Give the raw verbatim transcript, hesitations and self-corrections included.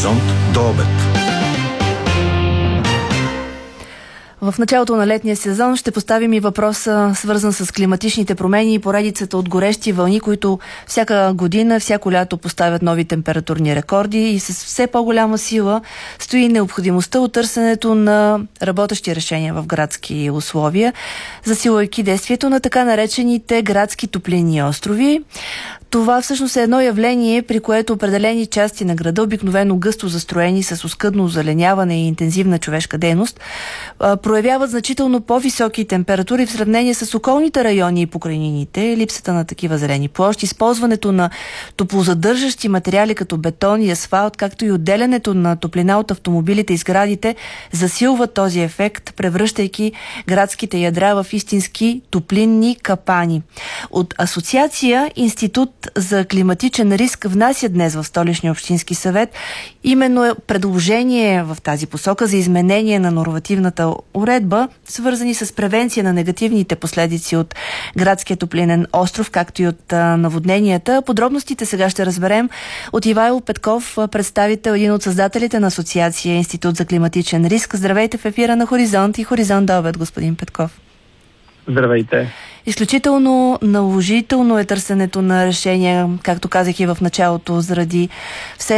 Хоризонт до обед. В началото на летния сезон ще поставим и въпроса, свързан с климатичните промени и поредицата от горещи вълни, които всяка година, всяко лято поставят нови температурни рекорди, и с все по-голяма сила стои необходимостта от търсенето на работещи решения в градски условия, засилвайки действието на така наречените градски топлинни острови. Това всъщност е едно явление, при което определени части на града, обикновено гъсто застроени с оскъдно озеленяване и интензивна човешка дейност, проявяват значително по-високи температури в сравнение с околните райони и покрайнините. Липсата на такива зелени площи, използването на топлозадържащи материали като бетон и асфалт, както и отделянето на топлина от автомобилите и сградите, засилват този ефект, превръщайки градските ядра в истински топлинни капани. От Асоциация Институт за климатичен риск внася днес в Столичния общински съвет именно предложение в тази посока за изменение на нормативната уредба, свързани с превенция на негативните последици от градския топлинен остров, както и от а, наводненията. Подробностите сега ще разберем от Ивайло Петков, представител, един от създателите на Асоциация Институт за климатичен риск. Здравейте в ефира на Хоризонт и Хоризонт до обед, господин Петков. Здравейте. Изключително наложително е търсенето на решения, както казах и в началото, заради все